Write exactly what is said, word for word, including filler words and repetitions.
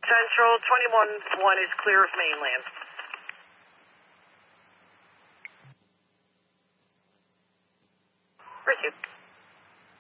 Central, twenty-one one is clear of mainland. Receive.